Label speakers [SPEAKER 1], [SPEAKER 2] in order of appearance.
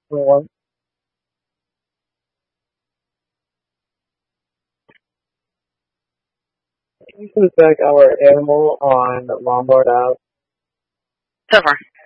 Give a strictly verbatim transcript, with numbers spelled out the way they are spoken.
[SPEAKER 1] One. Can you put back our animal on Lombard Ave?
[SPEAKER 2] It's over.